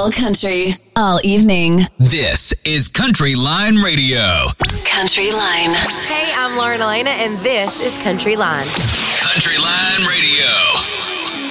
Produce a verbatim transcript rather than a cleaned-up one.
All country, all evening. This is Country Line Radio. Country Line. Hey, I'm Lauren Elena, and this is Country Line. Country Line Radio.